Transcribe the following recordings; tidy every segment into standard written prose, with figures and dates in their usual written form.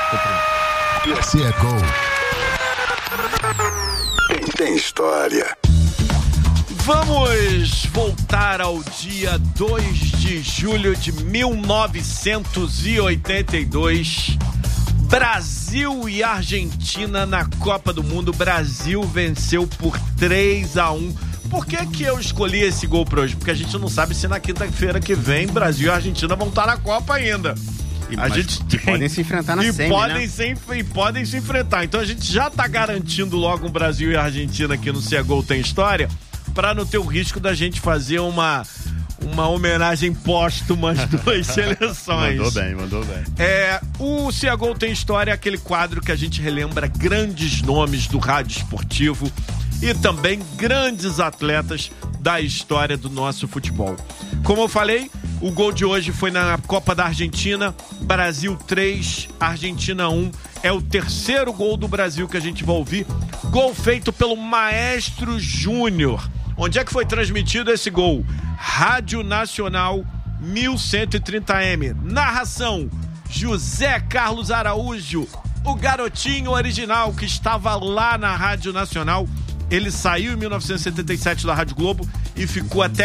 Esse é gol. Tem história. Vamos voltar ao dia 2 de julho de 1982. Brasil e Argentina na Copa do Mundo. O Brasil venceu por 3-1. Por que eu escolhi esse gol para hoje? Porque a gente não sabe se na quinta-feira que vem Brasil e Argentina vão estar na Copa ainda. Podem se enfrentar na semi, podem se enfrentar. Então a gente já tá garantindo logo um Brasil e Argentina aqui no Se é Gol Tem História, para não ter o risco da gente fazer uma homenagem póstuma às duas seleções. Mandou bem. O Se é Gol Tem História é aquele quadro que a gente relembra grandes nomes do rádio esportivo e também grandes atletas da história do nosso futebol. Como eu falei, o gol de hoje foi na Copa da Argentina, Brasil 3, Argentina 1. É o terceiro gol do Brasil que a gente vai ouvir. Gol feito pelo Maestro Júnior. Onde é que foi transmitido esse gol? Rádio Nacional 1130M. Narração: José Carlos Araújo, o garotinho original que estava lá na Rádio Nacional. Ele saiu em 1977 da Rádio Globo e ficou até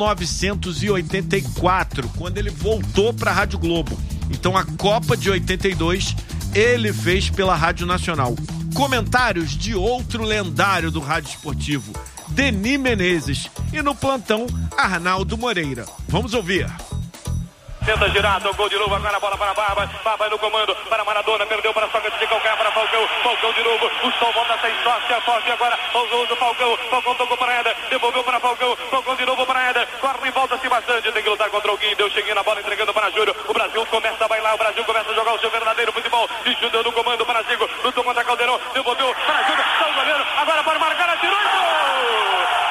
1984, quando ele voltou para a Rádio Globo. Então a Copa de 82 ele fez pela Rádio Nacional. Comentários de outro lendário do rádio esportivo, Denis Menezes, e no plantão, Arnaldo Moreira. Vamos ouvir. Tenta girar, tocou de novo, agora a bola para Barba no comando, para Maradona, perdeu para Sócrates de calcanhar para Falcão de novo, o Sol volta sem sorte, é forte agora, o gol do Falcão tocou para Éder, devolveu para Falcão de novo para Éder, corre e volta-se bastante, tem que lutar contra o Guinho, deu cheguinho na bola, entregando para Júlio, o Brasil começa a bailar, o Brasil começa a jogar o seu verdadeiro futebol, e Júlio no comando para Zico, lutou contra Caldeirão, devolveu para Júlio, só o goleiro, agora para marcar, atirou e gol!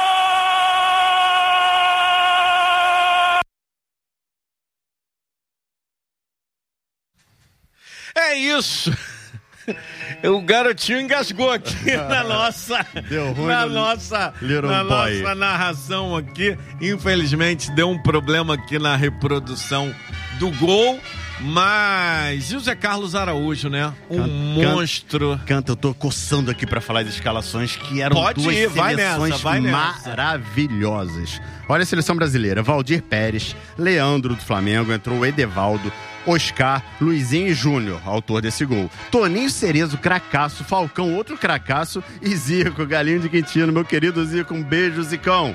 É isso. O garotinho engasgou aqui na nossa narração aqui. Infelizmente deu um problema aqui na reprodução do gol. Mas e o Zé Carlos Araújo, né? Monstro. Eu tô coçando aqui pra falar das escalações que eram seleções maravilhosas. Olha a seleção brasileira: Valdir Pérez, Leandro do Flamengo, entrou o Edevaldo, Oscar, Luizinho e Júnior, autor desse gol. Toninho Cerezo, cracaço, Falcão, outro cracaço, e Zico, galinho de Quintino, meu querido Zico, um beijo, Zicão.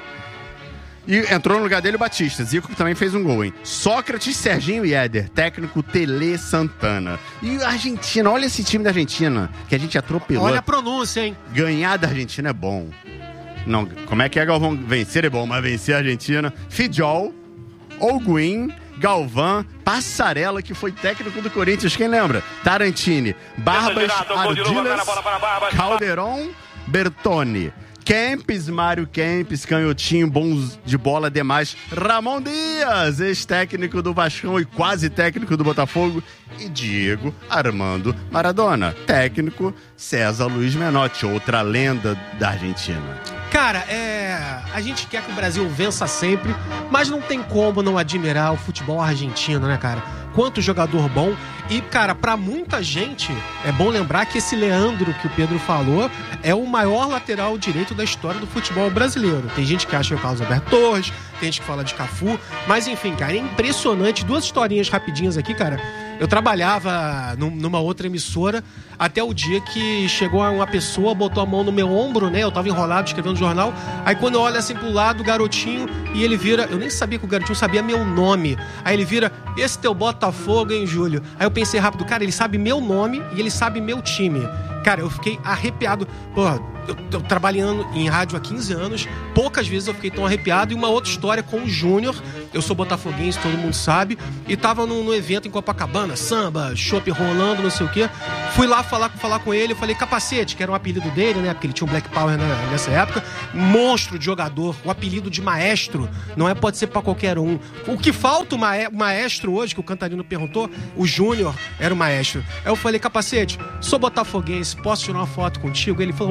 E entrou no lugar dele o Batista. Zico que também fez um gol, hein? Sócrates, Serginho e Éder. Técnico, Tele Santana. E a Argentina, olha esse time da Argentina, que a gente atropelou. Olha a pronúncia, hein? Ganhar da Argentina é bom. Não, como é que é, Galvão? Vencer é bom, mas vencer a Argentina. Fidjol, Olguin, Galvão, Passarella, que foi técnico do Corinthians, quem lembra? Tarantini, Barbas, Ardiles, Calderon, Bertone. Kempes, Mário Kempes, canhotinho, bons de bola demais. Ramon Dias, ex-técnico do Vascão e quase técnico do Botafogo. E Diego Armando Maradona, técnico César Luiz Menotti, outra lenda da Argentina. Cara, a gente quer que o Brasil vença sempre, mas não tem como não admirar o futebol argentino, né, cara? Quanto jogador bom. E, cara, pra muita gente, é bom lembrar que esse Leandro que o Pedro falou é o maior lateral direito da história do futebol brasileiro. Tem gente que acha que é o Carlos Alberto Torres, tem gente que fala de Cafu, mas enfim, cara, é impressionante. Duas historinhas rapidinhas aqui, cara. Eu trabalhava numa outra emissora até o dia que chegou uma pessoa, botou a mão no meu ombro, né? Eu tava enrolado escrevendo jornal. Aí quando eu olho assim pro lado, o garotinho, e ele vira... Eu nem sabia que o garotinho sabia meu nome. Aí ele vira: esse teu Botafogo, hein, Júlio? Aí eu pensei rápido: cara, ele sabe meu nome e ele sabe meu time. Cara, eu fiquei arrepiado. Porra, eu tô trabalhando em rádio há 15 anos, poucas vezes eu fiquei tão arrepiado. E uma outra história com o Júnior. Eu sou botafoguense, todo mundo sabe, e tava num evento em Copacabana, samba, chopp rolando, não sei o quê. Fui lá falar com ele, eu falei: Capacete, que era um apelido dele, né, porque ele tinha um Black Power nessa época, monstro de jogador, o apelido de maestro, não é, pode ser pra qualquer um. O que falta o maestro hoje, que o Cantarino perguntou, o Júnior era o maestro. Aí eu falei: Capacete, sou botafoguense, posso tirar uma foto contigo? Ele falou: meu irmão,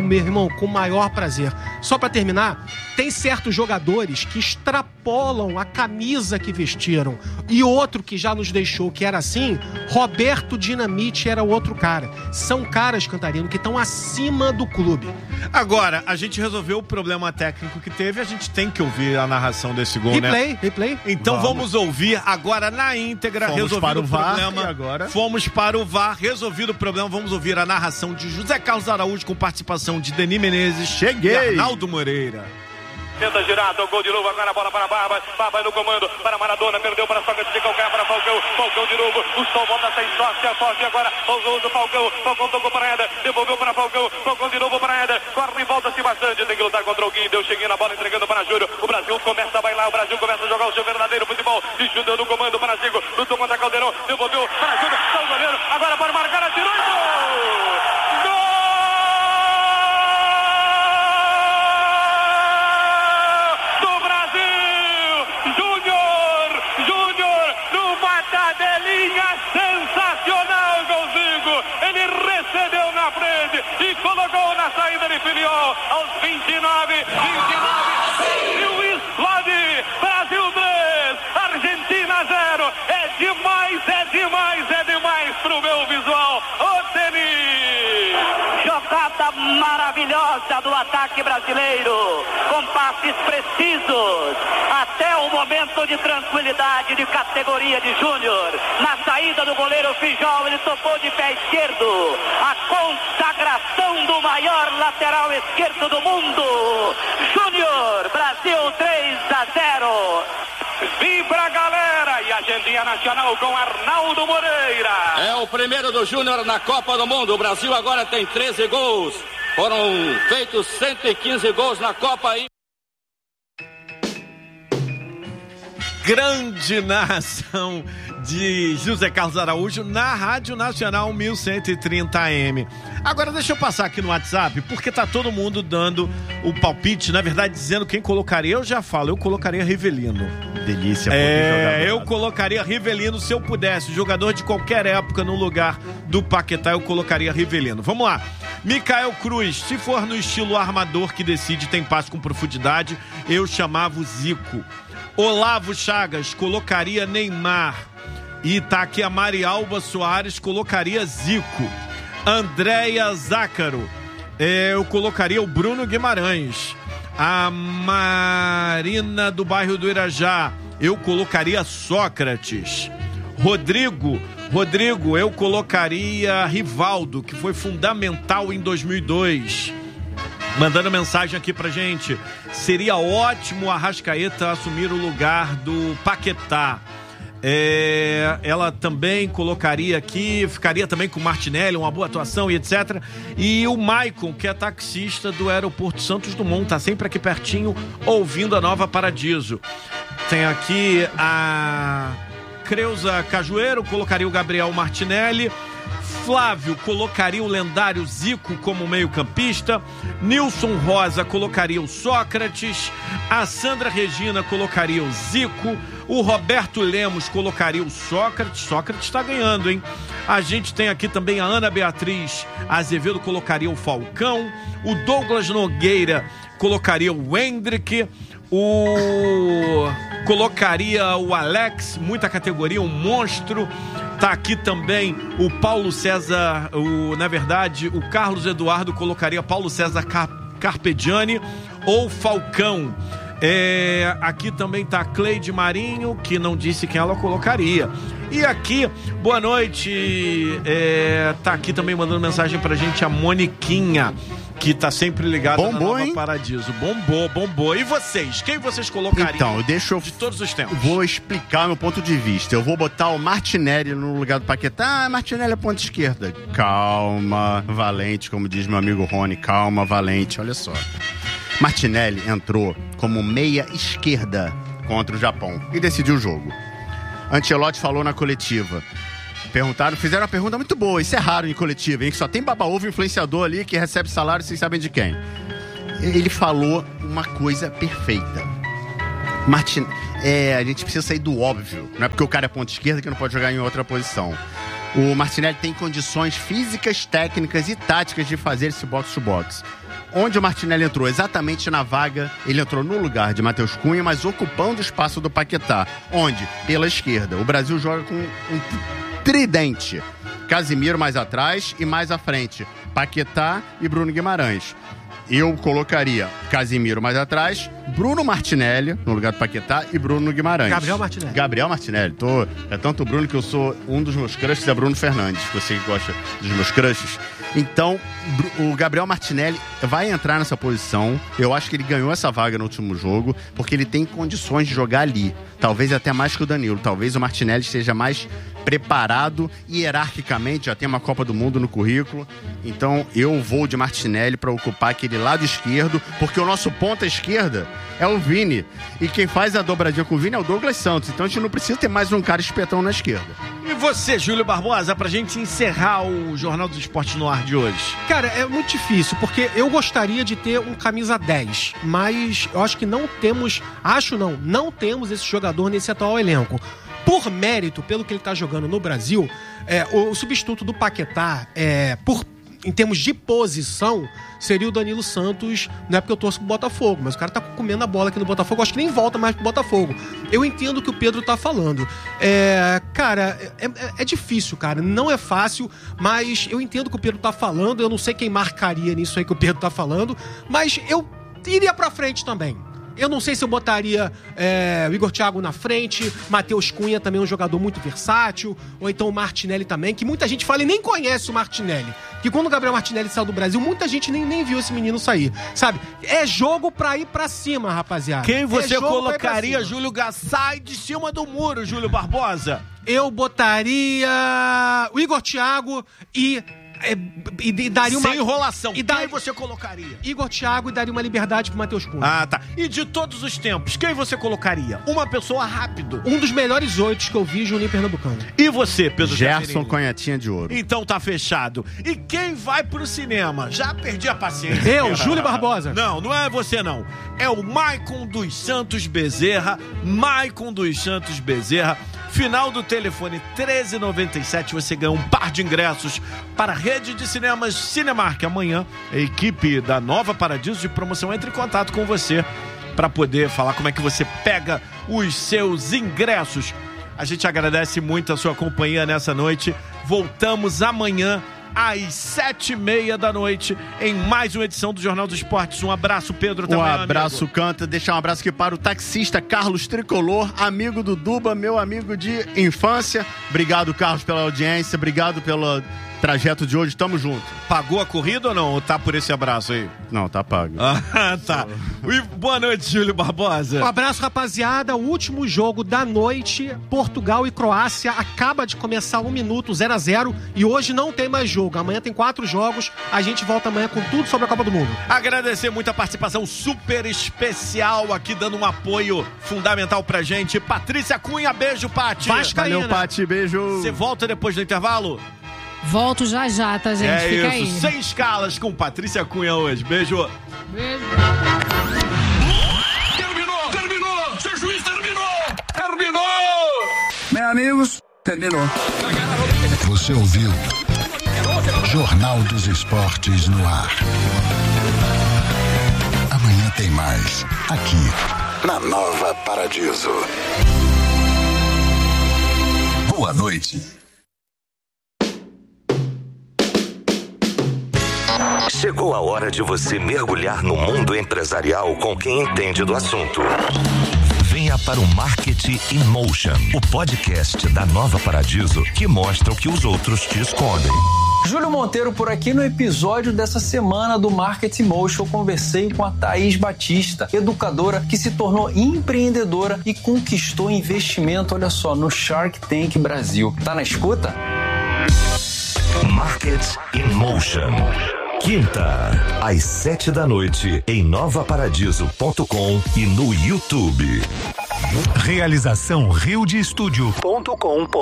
irmão, com o maior prazer. Só pra terminar, tem certos jogadores que extrapolam a camisa que vestiram. E outro que já nos deixou, que era assim, Roberto Dinamite era outro cara. São caras, Cantarino, que estão acima do clube. Agora, a gente resolveu o problema técnico que teve, a gente tem que ouvir a narração desse gol, Replay. Então vamos ouvir agora na íntegra, resolvido o problema. Agora Fomos para o VAR, resolvido o problema, vamos ouvir a narração de José Carlos Araújo com participação de Denis Menezes. Cheguei! E Arnaldo Moreira. Tenta girar, tocou de novo, agora a bola para Barba no comando, para Maradona, perdeu para Sócrates de calcanhar para Falcão de novo, o Sol volta sem sorte, a forte agora, o do Falcão tocou para Éder, devolveu para Falcão de novo para Éder, corre e volta-se bastante, tem que lutar contra o Guim, deu cheguinho na bola, entregando para Júnior, o Brasil começa a bailar, o Brasil começa a jogar o seu verdadeiro futebol, de Júnior no comando para Zico, lutou contra Caldeirão, devolveu para Júnior, o goleiro, agora pode marcar, atirou e gol! Sensacional, golzinho! Ele recebeu na frente e colocou na saída de Filiol aos 29. Brasil explode! Brasil 3, Argentina 0. É demais pro meu visual. Ô, Denis! Jogada maravilhosa do ataque brasileiro, com passes precisos, até o momento de tranquilidade de categoria de Júnior. Na saída do goleiro Fijol, ele tocou de pé esquerdo. A consagração do maior lateral esquerdo do mundo. Júnior, Brasil 3-0. Vibra, galera! E a agendinha nacional com Arnaldo Moreira. É o primeiro do Júnior na Copa do Mundo. O Brasil agora tem 13 gols. Foram feitos 115 gols na Copa aí. Grande narração de José Carlos Araújo na Rádio Nacional 1130 AM. Agora deixa eu passar aqui no WhatsApp, porque tá todo mundo dando o palpite, na verdade dizendo quem colocaria. Eu já falo, eu colocaria Rivelino. Delícia. Eu colocaria Rivelino se eu pudesse. Jogador de qualquer época no lugar do Paquetá, eu colocaria Rivelino. Vamos lá. Micael Cruz, se for no estilo armador que decide, tem passe com profundidade, eu chamava o Zico. Olavo Chagas, colocaria Neymar. E tá aqui a Marialba Soares, colocaria Zico. Andréia Zácaro, eu colocaria o Bruno Guimarães. A Marina do bairro do Irajá, eu colocaria Sócrates. Rodrigo, eu colocaria Rivaldo, que foi fundamental em 2002. Mandando mensagem aqui pra gente. Seria ótimo o Arrascaeta assumir o lugar do Paquetá. Ela também colocaria aqui, ficaria também com o Martinelli, uma boa atuação e etc. E o Maicon, que é taxista do aeroporto Santos Dumont, tá sempre aqui pertinho, ouvindo a Nova Paradiso. Tem aqui a Creuza Cajueiro, colocaria o Gabriel Martinelli. Flávio colocaria o lendário Zico como meio-campista. Nilson Rosa colocaria o Sócrates. A Sandra Regina colocaria o Zico. O Roberto Lemos colocaria o Sócrates. Sócrates está ganhando, hein? A gente tem aqui também a Ana Beatriz Azevedo, colocaria o Falcão. O Douglas Nogueira colocaria o Hendrick. Colocaria o Alex, muita categoria, um monstro. Tá aqui também o Paulo César, na verdade, o Carlos Eduardo colocaria Paulo César Carpegiani ou Falcão. Aqui também tá a Cleide Marinho, que não disse quem ela colocaria. E aqui, boa noite, tá aqui também mandando mensagem pra gente a Moniquinha, que tá sempre ligada na Nova Paradiso. Bombou. E vocês? Quem vocês colocariam? Então, de todos os tempos? Vou explicar meu ponto de vista. Eu vou botar o Martinelli no lugar do Paquetá. Martinelli é ponta esquerda. Calma, Valente, como diz meu amigo Rony. Calma, Valente. Olha só. Martinelli entrou como meia esquerda contra o Japão e decidiu o jogo. Ancelotti falou na coletiva. Fizeram uma pergunta muito boa. Isso é raro em coletiva, hein? Que só tem baba-ovo influenciador ali que recebe salário sem saber de quem. Ele falou uma coisa perfeita. A gente precisa sair do óbvio. Não é porque o cara é ponta esquerda que não pode jogar em outra posição. O Martinelli tem condições físicas, técnicas e táticas de fazer esse box-to-box. onde o Martinelli entrou, exatamente na vaga, ele entrou no lugar de Matheus Cunha, mas ocupando o espaço do Paquetá, onde, pela esquerda, o Brasil joga com um tridente. Casimiro mais atrás e mais à frente, Paquetá e Bruno Guimarães. Eu colocaria Casimiro mais atrás, Bruno Martinelli no lugar do Paquetá e Bruno Guimarães. Gabriel Martinelli. É tanto o Bruno que eu sou um dos meus crushes, é Bruno Fernandes. Você que gosta dos meus crushes. Então, o Gabriel Martinelli vai entrar nessa posição. Eu acho que ele ganhou essa vaga no último jogo, porque ele tem condições de jogar ali. Talvez até mais que o Danilo. Talvez o Martinelli esteja mais preparado hierarquicamente, já tem uma Copa do Mundo no currículo. Então, eu vou de Martinelli para ocupar aquele lado esquerdo, porque o nosso ponta esquerda é o Vini. E quem faz a dobradinha com o Vini é o Douglas Santos. Então, a gente não precisa ter mais um cara espetão na esquerda. E você, Júlio Barbosa, pra gente encerrar o Jornal dos Esportes no ar de hoje? Cara, é muito difícil, porque eu gostaria de ter um camisa 10, mas eu acho que não temos esse jogador nesse atual elenco. Por mérito, pelo que ele tá jogando no Brasil, o substituto do Paquetá, em termos de posição, seria o Danilo Santos. Não é porque eu torço pro Botafogo, mas o cara tá comendo a bola aqui no Botafogo, acho que nem volta mais pro Botafogo. Eu entendo o que o Pedro tá falando. Cara, é difícil, cara, não é fácil, mas eu entendo o que o Pedro tá falando, eu não sei quem marcaria nisso aí que o Pedro tá falando, mas eu iria pra frente também. Eu não sei se eu botaria o Igor Thiago na frente, Matheus Cunha também é um jogador muito versátil, ou então o Martinelli também, que muita gente fala e nem conhece o Martinelli. Que quando o Gabriel Martinelli saiu do Brasil, muita gente nem viu esse menino sair, sabe? É jogo pra ir pra cima, rapaziada. Quem você colocaria, Júlio? Sai de cima do muro, Júlio Barbosa. Eu botaria o Igor Thiago e daria uma... Sem enrolação. Quem você colocaria? Igor Thiago, e daria uma liberdade pro Matheus Cunha. Ah, tá. E de todos os tempos, quem você colocaria? Uma pessoa rápido. Um dos melhores 8 que eu vi, Juninho Pernambucano. E você, Pedro Gerson Canhotinha de Ouro. Então tá fechado. E quem vai pro cinema? Já perdi a paciência. Eu, Júlio Barbosa. Não é você não. É o Maicon dos Santos Bezerra. Final do telefone 1397, você ganha um par de ingressos para a rede de cinemas Cinemark. Amanhã, a equipe da Nova Paradiso de Promoção entra em contato com você para poder falar como é que você pega os seus ingressos. A gente agradece muito a sua companhia nessa noite. Voltamos amanhã às 7h30 da noite em mais uma edição do Jornal dos Esportes. Um abraço, Pedro, também, Um abraço, Canta. Deixar um abraço aqui para o taxista Carlos Tricolor, amigo do Duba, meu amigo de infância. Obrigado, Carlos, pela audiência. Obrigado pelo trajeto de hoje. Tamo junto. Pagou a corrida ou não? Ou tá por esse abraço aí? Não, tá pago. Ah, tá. E boa noite, Júlio Barbosa. Um abraço, rapaziada. O último jogo da noite, Portugal e Croácia, acaba de começar 1 minuto, 0-0. E hoje não tem mais jogo. Amanhã tem 4 jogos. A gente volta amanhã com tudo sobre a Copa do Mundo. Agradecer muito a participação super especial aqui, dando um apoio fundamental pra gente. Patrícia Cunha, beijo, Pati. Valeu, Pati, beijo. Você volta depois do intervalo? Volto já, tá, gente? Fica isso, aí. Sem escalas com Patrícia Cunha hoje. Beijo. Beijo. Terminou! Seu juiz terminou! Meus amigos, terminou. Você ouviu Jornal dos Esportes no ar. Amanhã tem mais, aqui, na Nova Paradiso. Boa noite. Chegou a hora de você mergulhar no mundo empresarial com quem entende do assunto. Venha para o Marketing in Motion, o podcast da Nova Paradiso que mostra o que os outros te escondem. Júlio Monteiro por aqui. No episódio dessa semana do Marketing Motion, eu conversei com a Thaís Batista, educadora que se tornou empreendedora e conquistou investimento, olha só, no Shark Tank Brasil. Tá na escuta? Marketing in Motion. Quinta, às 7 da noite, em novaparadiso.com e no YouTube. Realização riodestudio.com.br.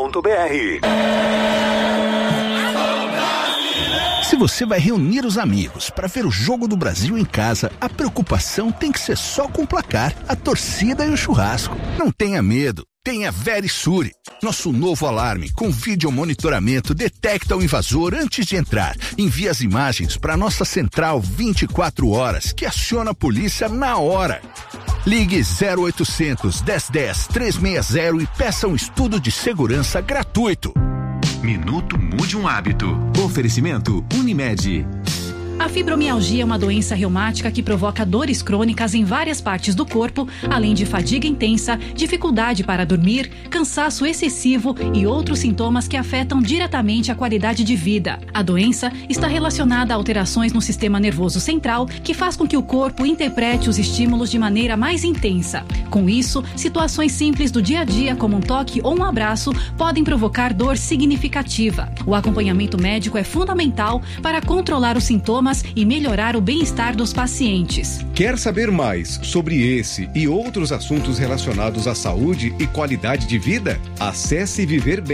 Se você vai reunir os amigos para ver o jogo do Brasil em casa, a preocupação tem que ser só com o placar, a torcida e o churrasco. Não tenha medo. tem a Verisure. Nosso novo alarme com vídeo monitoramento detecta o invasor antes de entrar. Envia as imagens para nossa central 24 horas, que aciona a polícia na hora. Ligue 0800 1010 360 e peça um estudo de segurança gratuito. Minuto Mude um Hábito. Oferecimento Unimed. A fibromialgia é uma doença reumática que provoca dores crônicas em várias partes do corpo, além de fadiga intensa, dificuldade para dormir, cansaço excessivo e outros sintomas que afetam diretamente a qualidade de vida. A doença está relacionada a alterações no sistema nervoso central, que faz com que o corpo interprete os estímulos de maneira mais intensa. Com isso, situações simples do dia a dia, como um toque ou um abraço, podem provocar dor significativa. O acompanhamento médico é fundamental para controlar os sintomas e melhorar o bem-estar dos pacientes. Quer saber mais sobre esse e outros assuntos relacionados à saúde e qualidade de vida? Acesse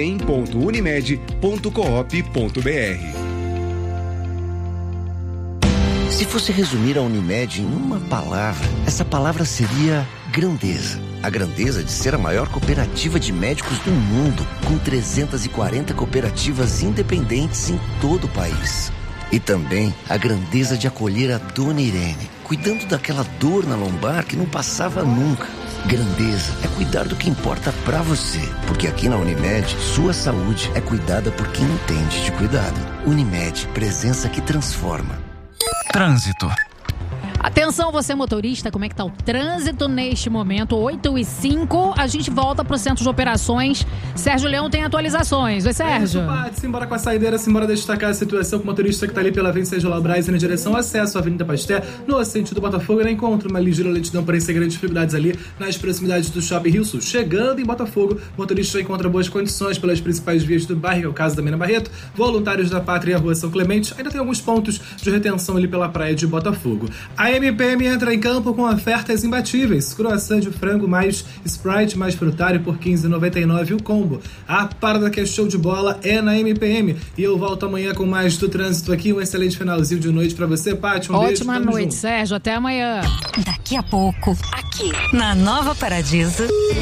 viverbem.unimed.coop.br. Se fosse resumir a Unimed em uma palavra, essa palavra seria grandeza. A grandeza de ser a maior cooperativa de médicos do mundo, com 340 cooperativas independentes em todo o país. E também a grandeza de acolher a Dona Irene, cuidando daquela dor na lombar que não passava nunca. Grandeza é cuidar do que importa pra você, porque aqui na Unimed, sua saúde é cuidada por quem entende de cuidado. Unimed, presença que transforma. Trânsito. Atenção, você motorista, como é que tá o trânsito neste momento? 8h05, a gente volta pro centro de operações. Sérgio Leão tem atualizações. Oi, Sérgio. Simbora com a saideira, simbora destacar a situação com o motorista que tá ali pela Avenida João Braz na direção acesso à Avenida Pasteur, no sentido Botafogo, ele encontra uma ligeira lentidão, porém sem grandes dificuldades ali nas proximidades do Shopping Rio Sul. Chegando em Botafogo, o motorista encontra boas condições pelas principais vias do bairro, que é o caso da Mina Barreto, Voluntários da Pátria e a Rua São Clemente. Ainda tem alguns pontos de retenção ali pela praia de Botafogo. A MPM entra em campo com ofertas imbatíveis. Croissant de frango mais Sprite mais frutário por R$ 15,99 o combo. A parada que é show de bola é na MPM. E eu volto amanhã com mais do trânsito aqui. Um excelente finalzinho de noite pra você, Paty. Um beijo. Ótima noite, Sérgio. Até amanhã. Daqui a pouco, aqui na Nova Paradiso.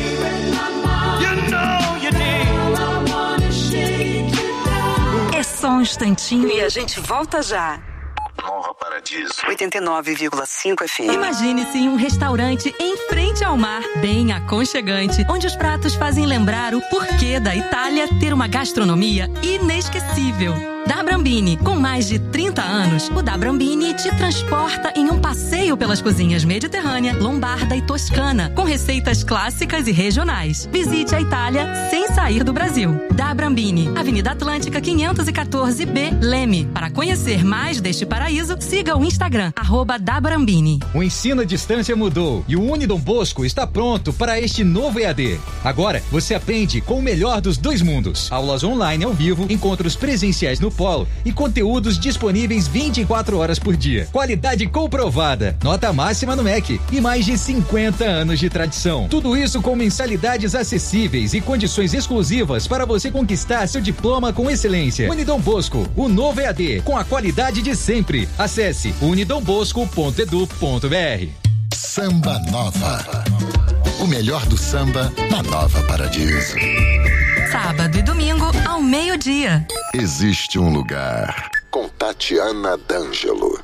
É só um instantinho e a gente volta já. Nova Paradiso 89,5 FM. Imagine-se em um restaurante em frente ao mar, bem aconchegante, onde os pratos fazem lembrar o porquê da Itália ter uma gastronomia inesquecível. Da Brambini, com mais de 30 anos, o Da Brambini te transporta em um passeio pelas cozinhas mediterrânea, lombarda e toscana, com receitas clássicas e regionais. Visite a Itália sem sair do Brasil. Da Brambini, Avenida Atlântica 514B, Leme. Para conhecer mais deste paraíso, siga o Instagram, @dabrambini. O ensino à distância mudou e o Unidom Bosco está pronto para este novo EAD. Agora, você aprende com o melhor dos dois mundos. Aulas online ao vivo, encontros presenciais no Polo e conteúdos disponíveis 24 horas por dia. Qualidade comprovada, nota máxima no MEC e mais de 50 anos de tradição. Tudo isso com mensalidades acessíveis e condições exclusivas para você conquistar seu diploma com excelência. Unidom Bosco, o novo EAD, com a qualidade de sempre. Acesse unidombosco.edu.br. Samba Nova. O melhor do samba na Nova Paradiso. Sábado e domingo ao meio-dia. Existe um lugar com Tatiana D'Angelo.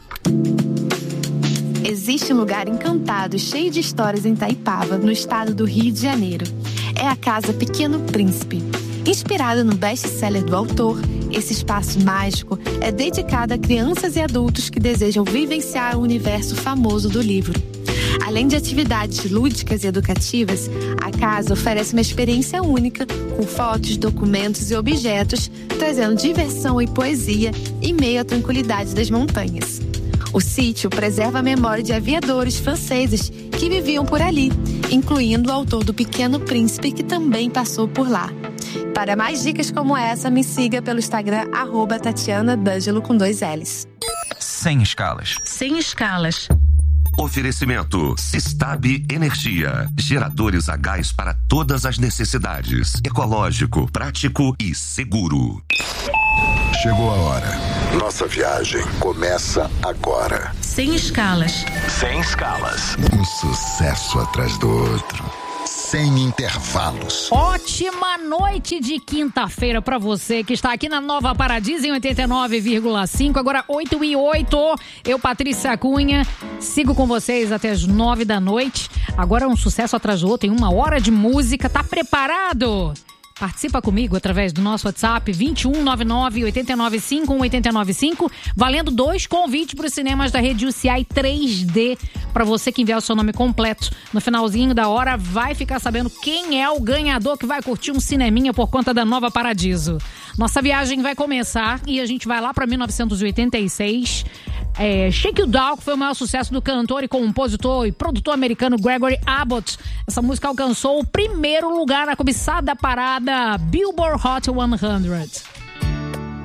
Existe um lugar encantado, cheio de histórias em Itaipava, no estado do Rio de Janeiro. É a Casa Pequeno Príncipe. Inspirada no best-seller do autor, esse espaço mágico é dedicado a crianças e adultos que desejam vivenciar o universo famoso do livro. Além de atividades lúdicas e educativas, a casa oferece uma experiência única, com fotos, documentos e objetos, trazendo diversão e poesia em meio à tranquilidade das montanhas. O sítio preserva a memória de aviadores franceses que viviam por ali, incluindo o autor do Pequeno Príncipe, que também passou por lá. Para mais dicas como essa, me siga pelo Instagram, @Tatiana D'Angelo com 2 L's. Sem escalas. Sem escalas. Oferecimento Sistab Energia. Geradores a gás para todas as necessidades. Ecológico, prático e seguro. Chegou a hora. Nossa viagem começa agora. Sem escalas. Sem escalas. Um sucesso atrás do outro. sem intervalos. Ótima noite de quinta-feira pra você que está aqui na Nova Paradise em 89,5, agora 8h08. Eu, Patrícia Cunha, sigo com vocês até as 9 da noite. Agora um sucesso atrás do outro em 1 hora de música. Tá preparado? Participa comigo através do nosso WhatsApp 2199-895-1895, valendo 2 convites para os cinemas da Rede UCI 3D, para você que enviar o seu nome completo. No finalzinho da hora vai ficar sabendo quem é o ganhador que vai curtir um cineminha por conta da Nova Paradiso. Nossa viagem vai começar e a gente vai lá para 1986. Shake It Down, que foi o maior sucesso do cantor e compositor e produtor americano Gregory Abbott. Essa música alcançou o primeiro lugar na cobiçada parada Billboard Hot 100.